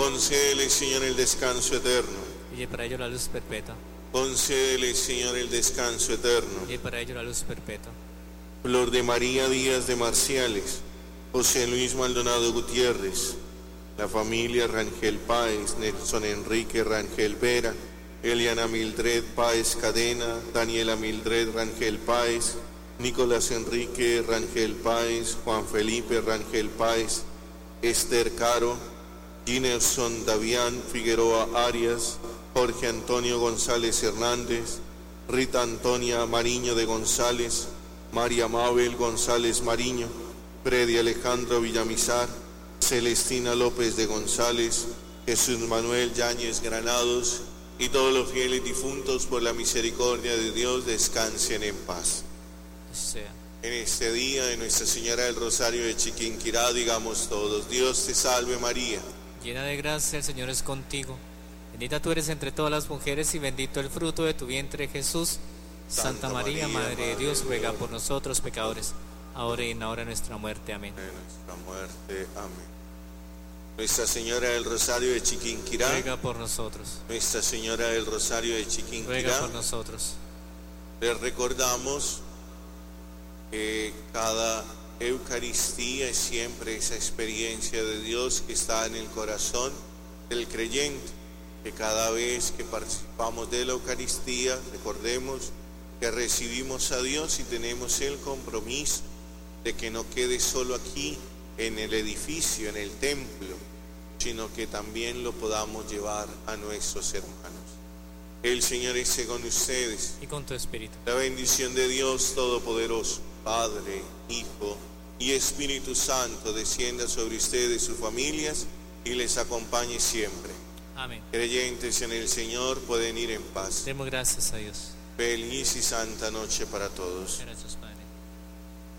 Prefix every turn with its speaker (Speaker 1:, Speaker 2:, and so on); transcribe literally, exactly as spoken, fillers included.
Speaker 1: Concédele, Señor, el descanso eterno.
Speaker 2: Y para ello la luz perpetua.
Speaker 1: Concédele, Señor, el descanso eterno.
Speaker 2: Y para ello la luz perpetua.
Speaker 1: Flor de María Díaz de Marciales, José Luis Maldonado Gutiérrez, la familia Rangel Páez, Nelson Enrique Rangel Vera, Eliana Mildred Páez Cadena, Daniela Mildred Rangel Páez, Nicolás Enrique Rangel Páez, Juan Felipe Rangel Páez, Esther Caro, Ginerson Davián Figueroa Arias, Jorge Antonio González Hernández, Rita Antonia Mariño de González, María Mabel González Mariño, Freddy Alejandro Villamizar, Celestina López de González, Jesús Manuel Yáñez Granados y todos los fieles difuntos por la misericordia de Dios descansen en paz.
Speaker 2: Sea.
Speaker 1: En este día de Nuestra Señora del Rosario de Chiquinquirá digamos todos: Dios te salve María,
Speaker 2: llena de gracia, el Señor es contigo. Bendita tú eres entre todas las mujeres y bendito el fruto de tu vientre Jesús. Santa, Santa María, María, Madre de Dios, ruega por nosotros pecadores, ahora y en la hora de nuestra muerte. Amén.
Speaker 1: De nuestra muerte. Amén. Nuestra Señora del Rosario de Chiquinquirá,
Speaker 2: ruega por nosotros.
Speaker 1: Nuestra Señora del Rosario de Chiquinquirá,
Speaker 2: ruega por nosotros.
Speaker 1: Les recordamos que cada Eucaristía es siempre esa experiencia de Dios que está en el corazón del creyente, que cada vez que participamos de la Eucaristía recordemos que recibimos a Dios y tenemos el compromiso de que no quede solo aquí en el edificio, en el templo, sino que también lo podamos llevar a nuestros hermanos. El Señor esté con ustedes.
Speaker 2: Y con tu espíritu.
Speaker 1: La bendición de Dios Todopoderoso, Padre, Hijo y Espíritu Santo, descienda sobre ustedes, sus familias, y les acompañe siempre.
Speaker 2: Amén.
Speaker 1: Creyentes en el Señor pueden ir en paz.
Speaker 2: Demos gracias a Dios.
Speaker 1: Feliz y santa noche para todos.
Speaker 2: Gracias, Padre.